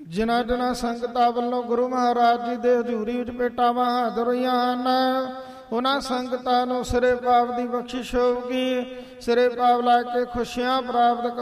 ਜਿਨ੍ਹਾਂ ਜਿਨ੍ਹਾਂ ਸੰਗਤਾਂ ਵੱਲੋਂ ਗੁਰੂ ਮਹਾਰਾਜ ਜੀ ਦੇ ਹਜ਼ੂਰੀ ਵਿੱਚ ਭੇਟਾਵਾਂ ਹਾਜ਼ਰ ਹੋਈਆਂ ਹਨ, ਉਹਨਾਂ ਸੰਗਤਾਂ ਨੂੰ ਸਿਰੇ ਪਾਪ ਦੀ ਬਖਸ਼ਿਸ਼ ਹੋਊਗੀ। ਸਿਰੇ ਪਾਪ ਲਾ ਕੇ ਖੁਸ਼ੀਆਂ ਪ੍ਰਾਪਤ